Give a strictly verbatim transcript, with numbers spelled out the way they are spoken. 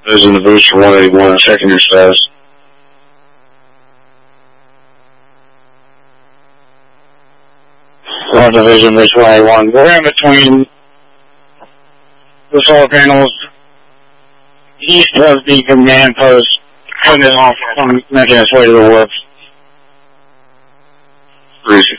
Those in the booster one eighty-one, checking your status. One division, booster one eighty-one. We're in between the solar panels east of the command post, cutting it off from making its way to the woods. Reason.